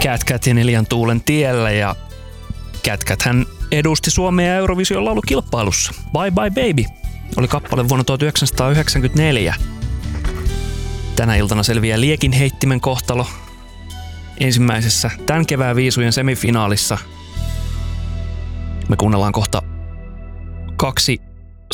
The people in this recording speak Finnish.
Cat ja Neljän tuulen tiellä ja Cat hän edusti Suomea Eurovision laulukilpailussa. Bye Bye Baby oli kappale vuonna 1994. Tänä iltana selviää liekinheittimen kohtalo ensimmäisessä tämän kevään viisujen semifinaalissa. Me kuunnellaan kohta 2